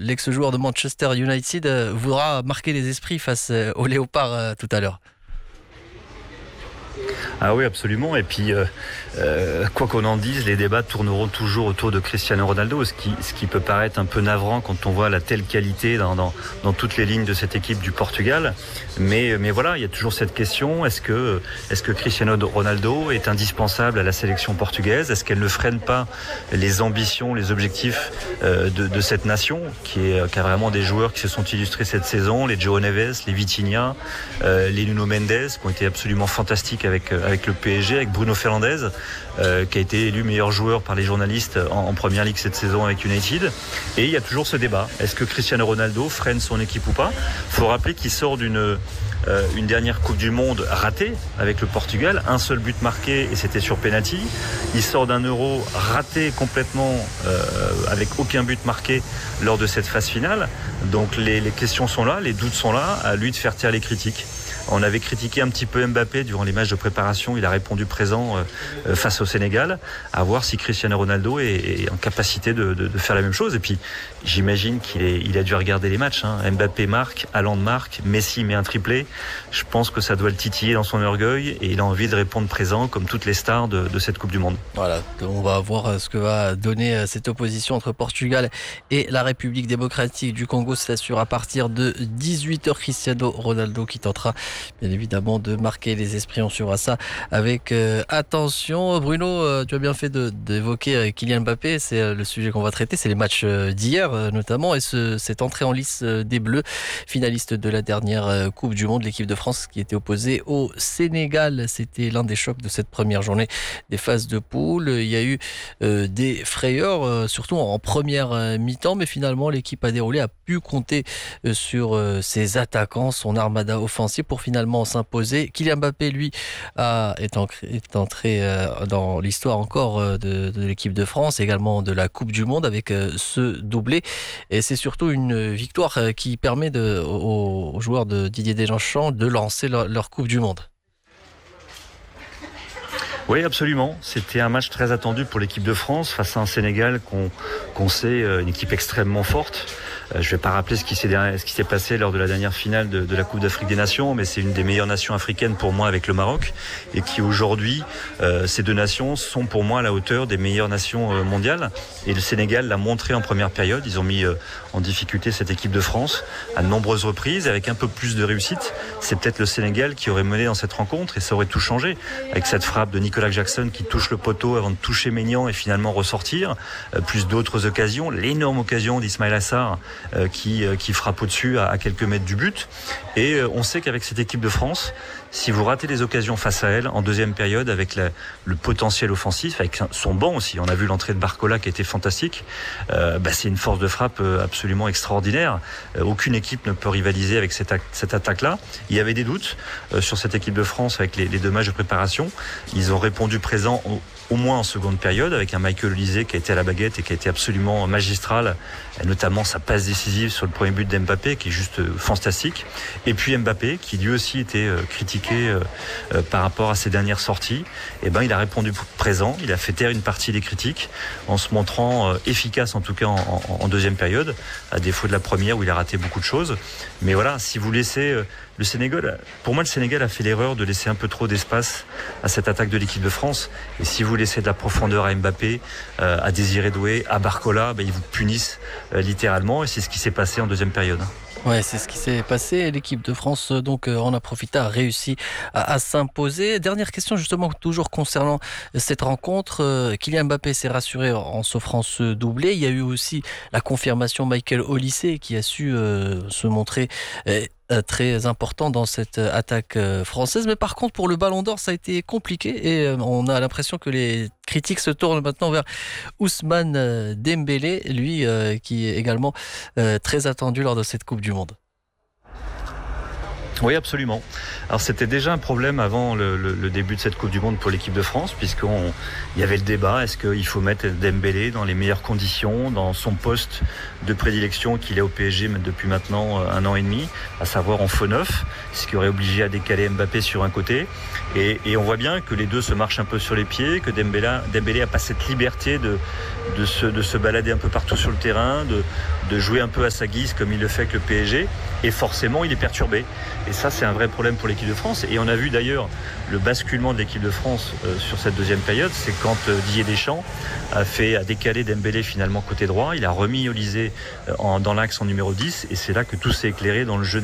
l'ex-joueur de Manchester United, voudra marquer les esprits face aux Léopards tout à l'heure. Ah oui, absolument. Et puis, quoi qu'on en dise, les débats tourneront toujours autour de Cristiano Ronaldo, ce qui peut paraître un peu navrant quand on voit la telle qualité dans toutes les lignes de cette équipe du Portugal. Mais voilà, il y a toujours cette question, est-ce que Cristiano Ronaldo est indispensable à la sélection portugaise ? Est-ce qu'elle ne freine pas les ambitions, les objectifs de cette nation qui a vraiment des joueurs qui se sont illustrés cette saison, les João Neves, les Vitinha, les Nuno Mendes, qui ont été absolument fantastiques avec le PSG, avec Bruno Fernandes, qui a été élu meilleur joueur par les journalistes en Première Ligue cette saison avec United. Et il y a toujours ce débat. Est-ce que Cristiano Ronaldo freine son équipe ou pas ? Il faut rappeler qu'il sort d'une dernière Coupe du Monde ratée avec le Portugal, un seul but marqué et c'était sur penalty. Il sort d'un Euro raté complètement avec aucun but marqué lors de cette phase finale. Donc les questions sont là, les doutes sont là, à lui de faire taire les critiques. On avait critiqué un petit peu Mbappé durant les matchs de préparation. Il a répondu présent face au Sénégal. À voir si Cristiano Ronaldo est en capacité de faire la même chose. Et puis, j'imagine qu'il a dû regarder les matchs. Mbappé marque, Haaland marque, Messi met un triplé. Je pense que ça doit le titiller dans son orgueil et il a envie de répondre présent comme toutes les stars de cette Coupe du Monde. Voilà, on va voir ce que va donner cette opposition entre Portugal et la République démocratique du Congo. C'est sûr à partir de 18h. Cristiano Ronaldo qui tentera bien évidemment de marquer les esprits. On suivra ça avec attention. Bruno, tu as bien fait d'évoquer Kylian Mbappé. C'est le sujet qu'on va traiter. C'est les matchs d'hier notamment et cette entrée en lice des Bleus, finaliste de la dernière Coupe du Monde, l'équipe de France qui était opposée au Sénégal. C'était l'un des chocs de cette première journée des phases de poule. Il y a eu des frayeurs, surtout en première mi-temps, mais finalement l'équipe a déroulé, a pu compter sur ses attaquants, son armada offensif pour finalement s'imposer. Kylian Mbappé, lui, est entré dans l'histoire encore de l'équipe de France, également de la Coupe du Monde avec ce doublé. Et c'est surtout une victoire qui permet aux joueurs de Didier Deschamps de lancer leur Coupe du Monde. Oui, absolument. C'était un match très attendu pour l'équipe de France face à un Sénégal qu'on sait une équipe extrêmement forte. Je ne vais pas rappeler ce qui s'est passé lors de la dernière finale de la Coupe d'Afrique des Nations, mais c'est une des meilleures nations africaines pour moi avec le Maroc et qui aujourd'hui, ces deux nations sont pour moi à la hauteur des meilleures nations mondiales. Et le Sénégal l'a montré en première période. Ils ont mis en difficulté cette équipe de France à de nombreuses reprises avec un peu plus de réussite. C'est peut-être le Sénégal qui aurait mené dans cette rencontre et ça aurait tout changé avec cette frappe de Nicolas Jackson qui touche le poteau avant de toucher Maignan et finalement ressortir. Plus d'autres occasions, l'énorme occasion d'Ismaïla Sarr qui frappe au-dessus à quelques mètres du but. Et on sait qu'avec cette équipe de France, si vous ratez les occasions face à elle en deuxième période avec le potentiel offensif, avec son banc aussi, on a vu l'entrée de Barcola qui était fantastique, c'est une force de frappe absolument extraordinaire. Aucune équipe ne peut rivaliser avec cette attaque-là. Il y avait des doutes sur cette équipe de France avec les deux matchs de préparation. Ils ont répondu présent au moins en seconde période avec un Michael Olise qui a été à la baguette et qui a été absolument magistral, notamment sa passe décisive sur le premier but d'Mbappé qui est juste fantastique. Et puis Mbappé qui lui aussi était critiqué par rapport à ses dernières sorties. Il a répondu présent, il a fait taire une partie des critiques en se montrant efficace en tout cas en deuxième période, à défaut de la première où il a raté beaucoup de choses. Mais voilà, si vous laissez le Sénégal, pour moi le Sénégal a fait l'erreur de laisser un peu trop d'espace à cette attaque de l'équipe de France. Et si vous laissez de la profondeur à Mbappé, à Désiré Doué, à Barcola, ils vous punissent littéralement et c'est ce qui s'est passé en deuxième période. Ouais, c'est ce qui s'est passé. L'équipe de France donc en a profité, a réussi à s'imposer. Dernière question justement toujours concernant cette rencontre. Kylian Mbappé s'est rassuré en s'offrant ce doublé. Il y a eu aussi la confirmation Michael Olise qui a su se montrer très important dans cette attaque française. Mais par contre, pour le Ballon d'Or, ça a été compliqué et on a l'impression que les critiques se tournent maintenant vers Ousmane Dembélé, lui qui est également très attendu lors de cette Coupe du Monde. Oui, absolument. Alors c'était déjà un problème avant le début de cette Coupe du Monde pour l'équipe de France, puisqu'il y avait le débat, est-ce qu'il faut mettre Dembélé dans les meilleures conditions, dans son poste de prédilection qu'il est au PSG depuis maintenant 1 an et demi, à savoir en faux neuf, ce qui aurait obligé à décaler Mbappé sur un côté. Et on voit bien que les deux se marchent un peu sur les pieds, que Dembélé n'a pas cette liberté de se balader un peu partout sur le terrain, de jouer un peu à sa guise comme il le fait avec le PSG, et forcément il est perturbé. Et ça, c'est un vrai problème pour l'équipe de France. Et on a vu d'ailleurs le basculement de l'équipe de France sur cette deuxième période, c'est quand Didier Deschamps a décalé Dembélé finalement côté droit, il a remis Olysée dans l'axe en numéro 10, et c'est là que tout s'est éclairé dans le jeu